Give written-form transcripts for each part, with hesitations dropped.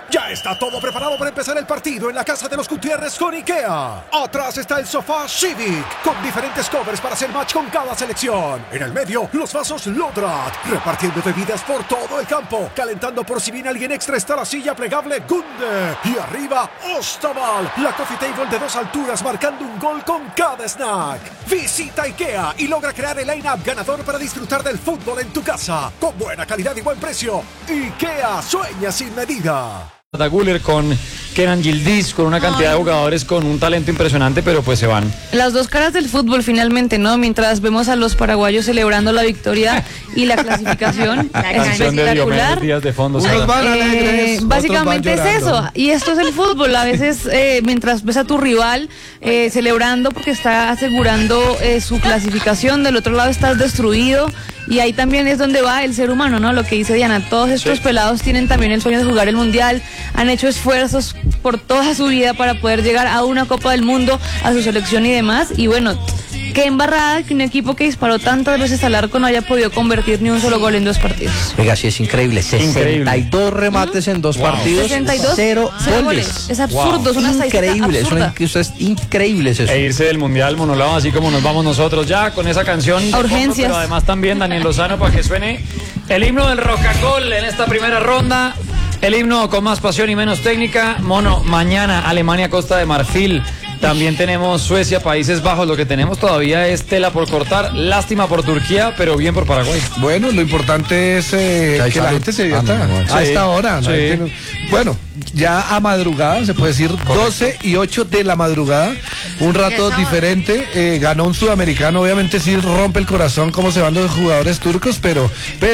Ya está todo preparado para empezar el partido en la casa de los Gutiérrez con IKEA. Atrás está el sofá Civic, con diferentes covers para hacer match con cada selección. En el medio, los vasos Lodrat, repartiendo bebidas por todo el campo. Calentando por si viene alguien extra está la silla plegable Gunde. Y arriba, Ostaval, la coffee table de 2 alturas marcando un gol con cada snack. Visita IKEA y logra crear el line-up ganador para disfrutar del fútbol en tu casa. Con buena calidad y buen precio. IKEA, sueña sin medida. Guller con Kenan Yildiz, con una cantidad de jugadores con un talento impresionante, pero pues se van. Las dos caras del fútbol finalmente, ¿no? Mientras vemos a los paraguayos celebrando la victoria y la clasificación espectacular. De fondo, básicamente es eso, y esto es el fútbol. A veces mientras ves a tu rival celebrando porque está asegurando su clasificación, del otro lado estás destruido. Y ahí también es donde va el ser humano, ¿no? Lo que dice Diana, todos estos pelados tienen también el sueño de jugar el Mundial, han hecho esfuerzos por toda su vida para poder llegar a una Copa del Mundo, a su selección y demás, y bueno, qué embarrada que un equipo que disparó tantas veces al arco no haya podido convertir ni un solo gol en 2 partidos. Oiga, sí es increíble, 62 remates en 2 partidos, 62, 0 goles. Es absurdo, es una estadística increíble, absurda. Eso es increíble eso. E irse del Mundial, Monolao, así como nos vamos nosotros ya con esa canción. Urgencias. Pero además también Daniel Lozano para que suene el himno del Rock and Roll en esta primera ronda. El himno con más pasión y menos técnica. Mono, mañana Alemania, Costa de Marfil. También tenemos Suecia, Países Bajos. Lo que tenemos todavía es tela por cortar. Lástima por Turquía, pero bien por Paraguay. Bueno, lo importante es que la gente se divierta a esta hora. ¿No? Bueno, ya a madrugada, se puede decir 12 y 8 de la madrugada. Un rato diferente. Ganó un sudamericano. Obviamente sí rompe el corazón cómo se van los jugadores turcos, pero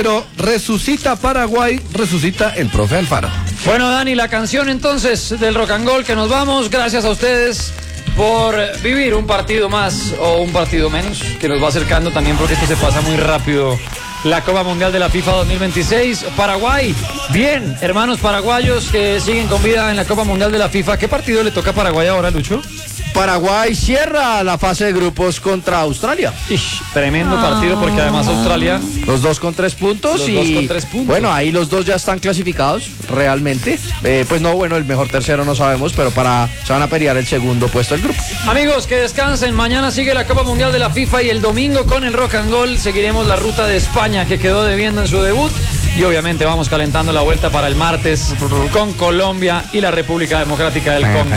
resucita Paraguay, resucita el profe Alfaro. Bueno, Dani, la canción entonces del Rock and Roll, que nos vamos. Gracias a ustedes por vivir un partido más o un partido menos, que nos va acercando también porque esto se pasa muy rápido. La Copa Mundial de la FIFA 2026, Paraguay, bien, hermanos paraguayos que siguen con vida en la Copa Mundial de la FIFA. ¿Qué partido le toca a Paraguay ahora, Lucho? Paraguay cierra la fase de grupos contra Australia. Tremendo partido porque además Australia... Los dos con 3 puntos. Bueno, ahí los dos ya están clasificados realmente. Pues no, bueno, el mejor tercero no sabemos, pero se van a pelear el segundo puesto del grupo. Amigos, que descansen. Mañana sigue la Copa Mundial de la FIFA y el domingo con el Rock and Roll seguiremos la ruta de España que quedó debiendo en su debut. Y obviamente vamos calentando la vuelta para el martes con Colombia y la República Democrática del Congo.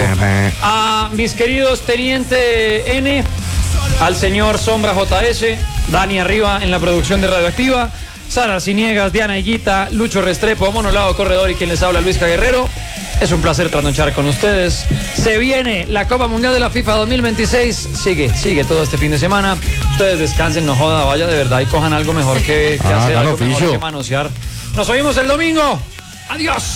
A mis queridos Teniente N, al señor Sombra JS, Dani Arriba en la producción de Radioactiva, Sara Ciniegas, Diana Higuita, Lucho Restrepo, Monolao Corredor y quien les habla, Luis Guerrero. Es un placer trasnochar con ustedes. Se viene la Copa Mundial de la FIFA 2026. Sigue todo este fin de semana. Ustedes descansen, no joda, vaya de verdad y cojan algo mejor que hacer, algo mejor que manosear. Nos oímos el domingo. Adiós.